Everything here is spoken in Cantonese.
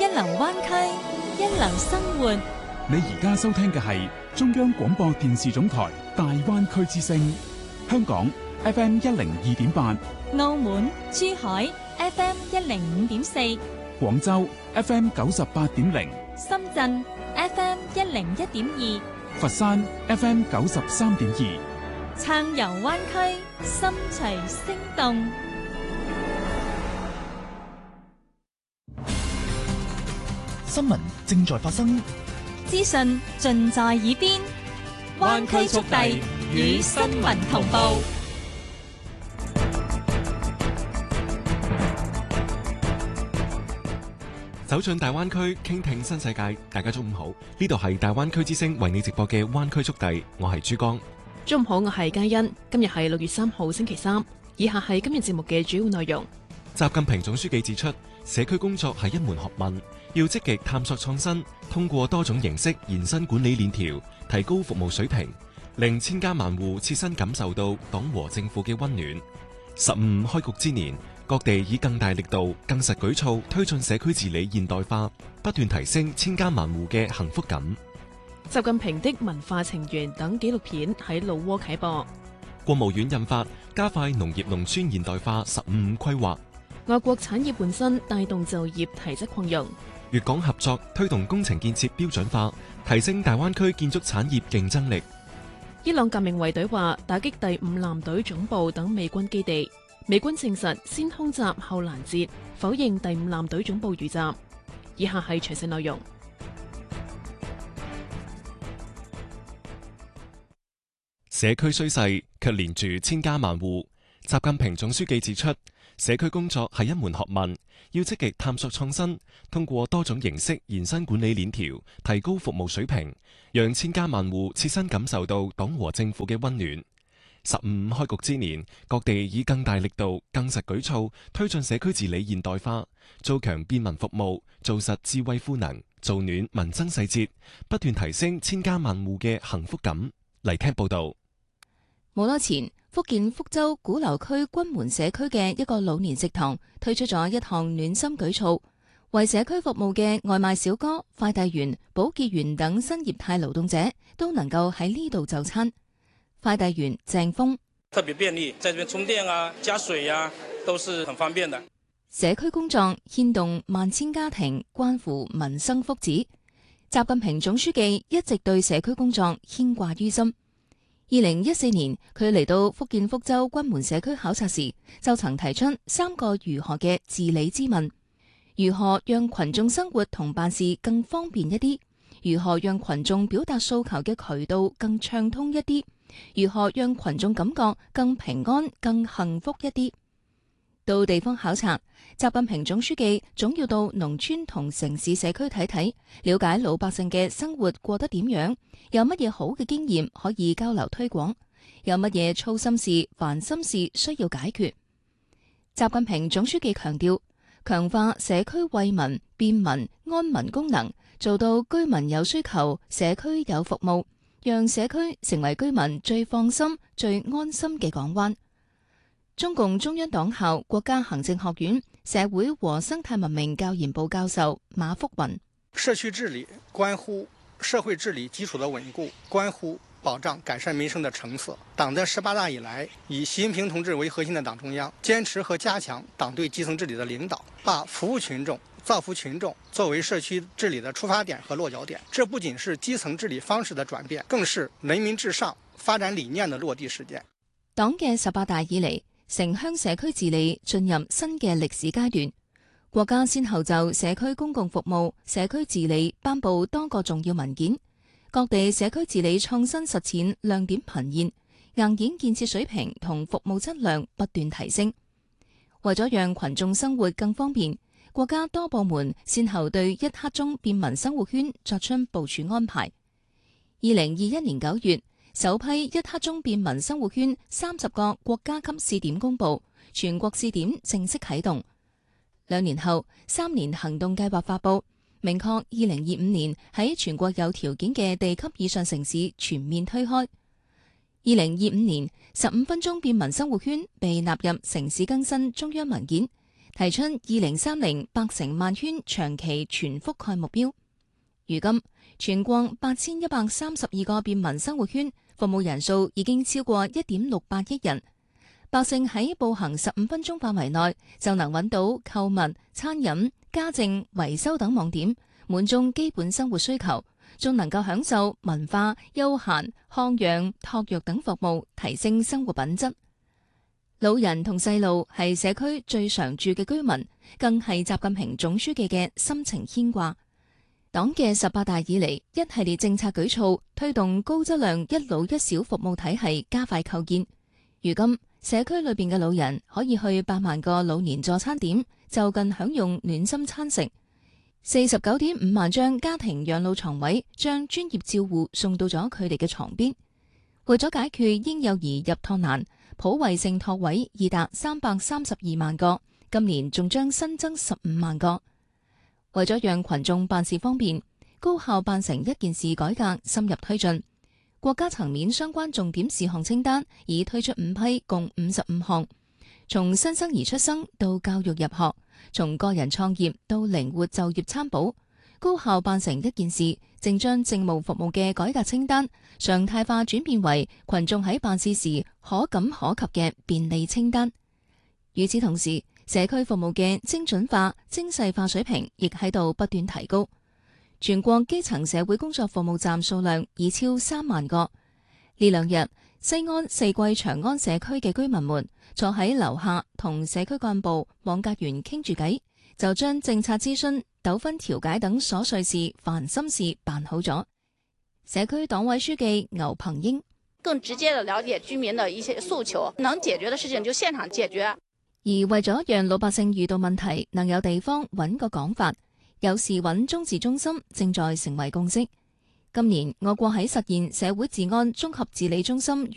流灣區，一流生活。 你而家收聽嘅係中央廣播電視總台大灣區之聲，香港 FM 102.8， 澳門、珠海 FM 105.4， 廣州 FM 98.0， 深圳 FM 101.2， 佛山 FM 93.2， 暢遊灣區，心隨聲動。 新聞正在發生， 資訊盡在耳邊，灣區速遞與新聞同步。 走進大灣區，傾聽新世界。大家中午好，呢度係大灣區之聲為你直播嘅灣區速遞，我係珠江。 中午好，我係嘉欣。今日係6月3號星期三，以下係今日節目嘅主要內容。 習近平總書記指出，社區工作係一門學問，要積極探索創新，通過多種形式延伸管理鏈條，提高服務水平，令千家萬戶切身感受到黨和政府嘅溫暖。15開局之年，各地以更大力度、更實舉措推進社區治理現代化，不斷提升千家萬戶嘅幸福感。 習近平的文化情緣等紀錄片喺老撾啟播。 國務院印發加快農業農村現代化15規劃。 外國產業換新，帶動就業，提質擴容。 粵港合作推動工程建設標準化，提升大灣區建築產業競爭力。 伊朗革命衛隊話打擊第5艦隊總部等美軍基地，美軍證實先空襲後攔截，否認第5艦隊總部遇襲。以下係詳細內容。 社區衰勢卻連住千家萬戶。習近平總書記指出，社區工作係一門學問，要積極探索創新，通過多種形式延伸管理鏈條，提高服務水平，讓千家萬戶切身感受到黨和政府嘅溫暖。15開局之年，各地以更大力度、更實舉措推進社區治理現代化，做強便民服務，做實智慧賦能，做暖民生細節，不斷提升千家萬戶嘅幸福感。嚟聽報道。 冇耐前，福建福州鼓樓區軍門社區嘅一個老年食堂推出咗一項暖心舉措，為社區服務嘅外賣小哥、快遞員、保潔員等新業態勞動者都能夠喺呢度就餐。快遞員鄭峰特別便利，在這邊充電啊、加水啊，都是很方便的。 社區工作牽動萬千家庭，關乎民生福祉。習近平總書記一直對社區工作牽掛於心。2014年，佢嚟到福建福州軍門社區考察時，就曾提出3個如何嘅治理之問：如何讓群眾生活同辦事更方便一啲？如何讓群眾表達訴求嘅渠道更暢通一啲？如何讓群眾感覺更平安、更幸福一啲？到地方考察，習近平總書記總要到農村同城市社區睇睇，了解老百姓嘅生活過得點樣，有乜嘢好嘅經驗可以交流推廣，有乜嘢操心事、煩心事需要解決。習近平總書記強調，強化社區惠民、便民、安民功能，做到居民有需求，社區有服務，讓社區成為居民最放心、最安心嘅港灣。中共中央黨校國家行政學院社會和生態文明教研部教授馬福雲： 社區治理關乎社會治理基礎的穩固，關乎保障改善民生的成色。黨的18大以來，以習近平同志為核心的黨中央堅持和加強黨對基層治理的領導，把服務群眾、造福群眾作為社區治理的出發點和落腳點。這不僅是基層治理方式的轉變，更是人民至上發展理念的落地實踐。 黨嘅18大以嚟，城鄉社區治理進入新嘅歷史階段，國家先後就社區公共服務、社區治理頒布多個重要文件，各地社區治理創新實踐亮點頻現，硬件建設水平同服務質量不斷提升。為咗讓群眾生活更方便，國家多部門先後對1刻鐘便民生活圈作出部署安排。2021年9月，首批1刻鐘便民生活圈30個國家級試點公佈，全國試點正式啟動。2年後，3年行動計劃發佈，明確2025年喺全國有條件嘅地級以上城市全面推開。2025年，15分鐘便民生活圈被納入城市更新中央文件， 提出2030百城萬圈長期全覆蓋目標。如今，全國8132個便民生活圈服務人數已經超過1.68億人，百姓喺步行15分鐘範圍內就能揾到購物、餐飲、家政、維修等網點，滿足基本生活需求，仲能夠享受文化、休閒、康養、托育等服務，提升生活品質。老人同細路係社區最常住嘅居民，更係習近平總書記嘅深情牽掛。黨嘅18大以嚟，一系列政策舉措推動高質量一老一小服務體系加快構建。如今，社區裏邊嘅老人可以去8萬個老年助餐點就近享用暖心餐食。49.5萬張家庭養老床位將專業照護送到咗佢哋嘅床邊。為咗解決嬰幼兒入托難，普惠性托位已達332萬個，今年仲將新增15萬個。為咗讓群眾辦事方便，高效辦成一件事改革深入推進。國家層面相關重點事項清單已推出5批，共55項。從新生兒出生到教育入學，從個人創業到靈活就業參保，高效辦成一件事，正將政務服務嘅改革清單常態化轉變為群眾喺辦事時可感可及嘅便利清單。與此同時，社區服務嘅精準化、精細化水平亦喺度不斷提高。全國基層社會工作服務站數量已超3萬個。呢兩日，西安四季長安社區嘅居民們坐喺樓下同社區幹部、網格員傾住偈，就將政策諮詢、糾紛調解等瑣碎事、煩心事辦好咗。社區黨委書記牛鵬英更直接地了解居民的一些訴求，能解決的事情就現場解決。 而為咗讓老百姓遇到問題能有地方揾個講法，有事揾中治中心正在成為共識。今年我國喺實現社會治安綜合治理中心